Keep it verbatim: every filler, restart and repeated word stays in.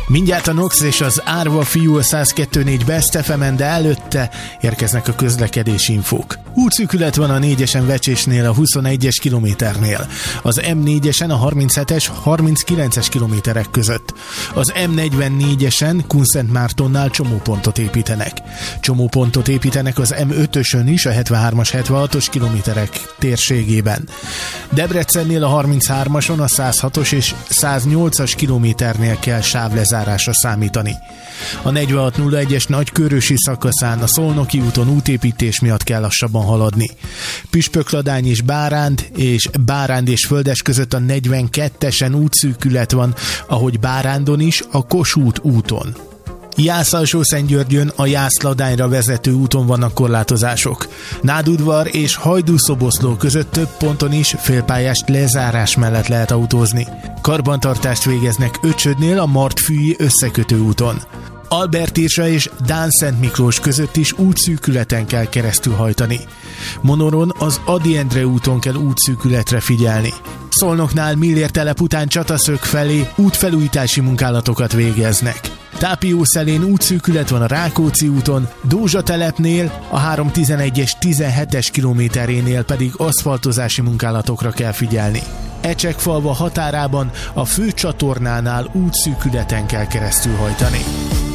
Mindjárt a Nox és az Árva Fuel száz kettő négy Best ef emen, de előtte érkeznek a közlekedési infók. Útszűkület van a négyesen Vecsésnél a huszonegyes kilométernél, az em négyesen a harminchetes harminckilences kilométerek között, az em negyvennégyesen Kunszentmártonnál csomópontot építenek. Csomópontot építenek az em ötösön is a hetvenhármas hetvenhatos kilométerek térségében. Debrecennél a harminchármason a százhatos és száznyolcas kilométernél kell sávlezárásra számítani. A negyvenhat nulla egyes Nagykőrösi szakaszán a Szolnoki úton útépítés miatt kell lassabban haladni. Püspökladány és Báránd és Báránd és Földes között a negyvenkettesen útszűkület van, ahogy Bárándon is a Kossuth úton. Jász-Alsó-Szentgyörgyön a Jász-Ladányra vezető úton vannak korlátozások. Nádudvar és Hajdú-Szoboszló között több ponton is félpályás lezárás mellett lehet autózni. Karbantartást végeznek Öcsödnél a Martfűi összekötő úton. Albertésa és Dán-Szent Miklós között is útszűkületen kell keresztül hajtani. Monoron az Ady Endre úton kell útszűkületre figyelni. Szolnoknál Millér telep után Csataszög felé útfelújítási munkálatokat végeznek. Tápiószelén útszűkület van a Rákóczi úton, Dózsa telepnél a háromszáztizenegyes tizenhetes kilométerénél pedig aszfaltozási munkálatokra kell figyelni. Ecsekfalva határában a főcsatornánál útszűkületen kell keresztül hajtani.